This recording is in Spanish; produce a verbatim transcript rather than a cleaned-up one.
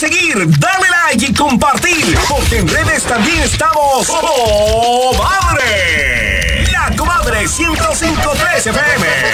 seguir, darle like y compartir, porque en redes también estamos. ¡Oh, madre! La Comadre ciento cinco punto tres F M.